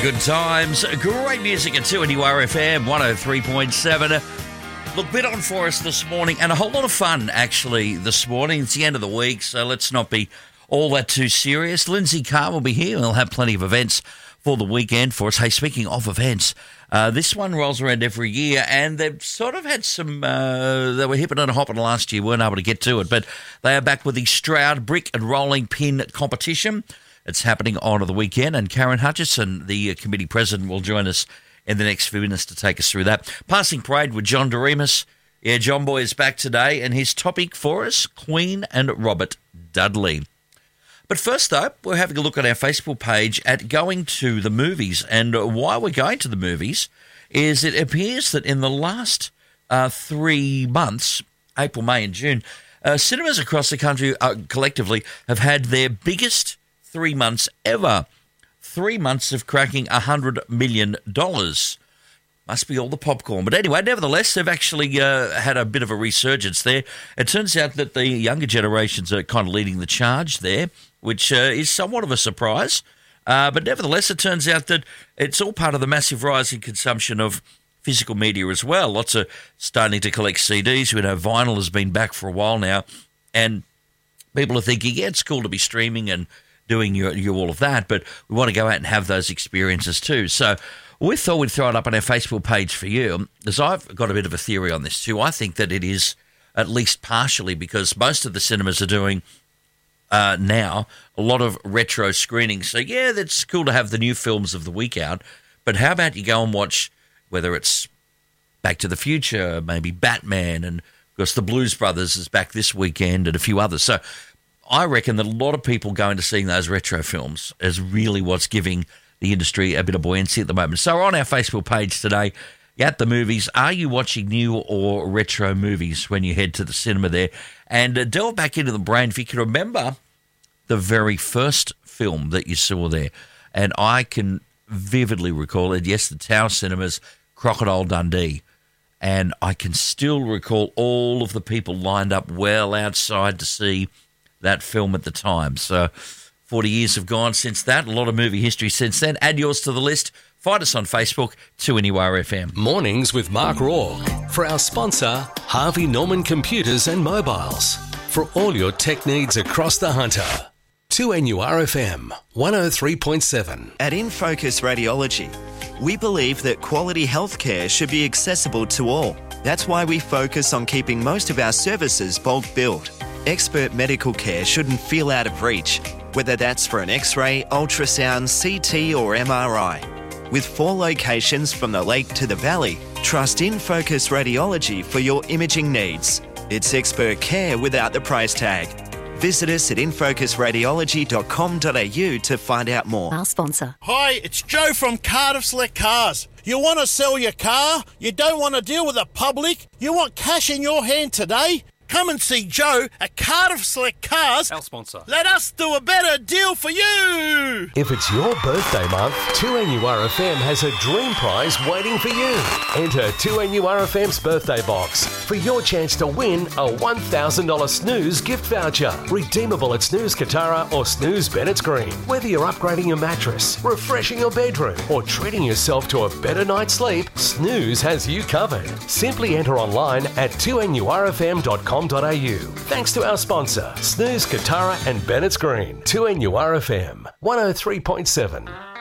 Good times, great music at 2NURFM 103.7. Look, bit on for us this morning and a whole lot of fun actually this morning. It's the end of the week, so let's not be all that too serious. Lindsay Carr will be here and we'll have plenty of events for the weekend for us. Hey, speaking of events, this one rolls around every year and they've sort of had some, they were hipping and hopping last year, weren't able to get to it, but they are back with the Stroud Brick and Rolling Pin Competition. It's happening on the weekend, and Karen Hutchison, the committee president, will join us in the next few minutes to take us through that. Passing Parade with John Doremus. Yeah, John Boy is back today, and his topic for us, Queen and Robert Dudley. But first, though, we're having a look at our Facebook page at going to the movies, and why we're going to the movies is it appears that in the last 3 months, April, May and June, cinemas across the country collectively have had their biggest 3 months ever. 3 months of cracking $100 million. Must be all the popcorn. But anyway, nevertheless, they've actually had a bit of a resurgence there. It turns out that the younger generations are kind of leading the charge there, which is somewhat of a surprise. But nevertheless, it turns out that it's all part of the massive rise in consumption of physical media as well. Lots of starting to collect CDs. We know vinyl has been back for a while now. And people are thinking, yeah, it's cool to be streaming and doing you all of that, but we want to go out and have those experiences too. So we thought we'd throw it up on our Facebook page for you, as I've got a bit of a theory on this too. I think that it is at least partially because most of the cinemas are doing now a lot of retro screenings. So yeah, that's cool to have the new films of the week out, but how about you go and watch, whether it's Back to the Future, maybe Batman, and of course the Blues Brothers is back this weekend and a few others. So I reckon that a lot of people going to seeing those retro films is really what's giving the industry a bit of buoyancy at the moment. So on our Facebook page today, at the movies, are you watching new or retro movies when you head to the cinema there? And delve back into the brain if you can remember the very first film that you saw there. And I can vividly recall it. Yes, the Tower Cinemas, Crocodile Dundee. And I can still recall all of the people lined up well outside to see that film at the time. So 40 years have gone since that. A lot of movie history since then. Add yours to the list. Find us on Facebook, 2NURFM. Mornings with Mark Rourke. For our sponsor, Harvey Norman Computers and Mobiles. For all your tech needs across the Hunter. 2NURFM 103.7. At InFocus Radiology, we believe that quality healthcare should be accessible to all. That's why we focus on keeping most of our services bulk billed. Expert medical care shouldn't feel out of reach, whether that's for an X-ray, ultrasound, CT or MRI. With 4 locations from the lake to the valley, trust InFocus Radiology for your imaging needs. It's expert care without the price tag. Visit us at infocusradiology.com.au to find out more. Our sponsor. Hi, it's Joe from Cardiff Select Cars. You want to sell your car? You don't want to deal with the public? You want cash in your hand today? Come and see Joe at Cardiff Select Cars. Our sponsor. Let us do a better deal for you. If it's your birthday month, 2NURFM has a dream prize waiting for you. Enter 2NURFM's birthday box for your chance to win a $1,000 Snooze gift voucher. Redeemable at Snooze Katara or Snooze Bennett's Green. Whether you're upgrading your mattress, refreshing your bedroom, or treating yourself to a better night's sleep, Snooze has you covered. Simply enter online at 2NURFM.com.au. Thanks to our sponsor, Snooze Katara and Bennett's Green, 2NURFM 103.7.